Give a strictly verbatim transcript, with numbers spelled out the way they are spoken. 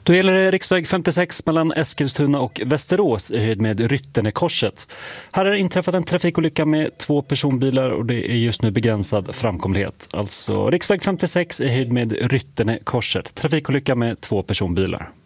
Då gäller det riksväg femtiosex mellan Eskilstuna och Västerås i höjd med Ryttenekorset. Här har inträffat en trafikolycka med två personbilar och det är just nu begränsad framkomlighet. Alltså riksväg femtiosex i höjd med Ryttenekorset. Trafikolycka med två personbilar.